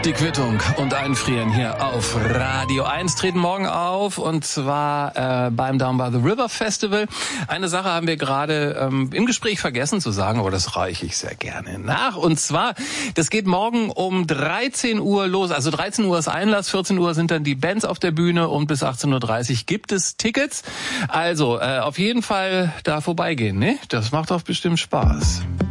Die Quittung und Einfrieren hier auf Radio 1 treten morgen auf, und zwar beim Down by the River Festival. Eine Sache haben wir gerade im Gespräch vergessen zu sagen, aber das reiche ich sehr gerne nach. Und zwar, das geht morgen um 13 Uhr los. Also 13 Uhr ist Einlass, 14 Uhr sind dann die Bands auf der Bühne und bis 18.30 Uhr gibt es Tickets. Also auf jeden Fall da vorbeigehen, ne? Das macht doch bestimmt Spaß.